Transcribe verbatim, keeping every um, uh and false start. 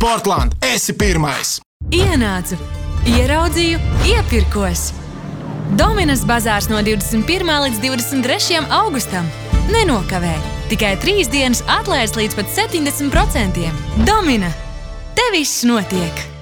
Sportland, esi pirmais! Ienācu, ieraudzīju, iepirkos. Dominas bazārs no divdesmit pirmā līdz divdesmit trešajam augustam. Nenokavē, tikai trīs dienas atlaides līdz pat septiņdesmit procentiem. Domina, te viss notiek!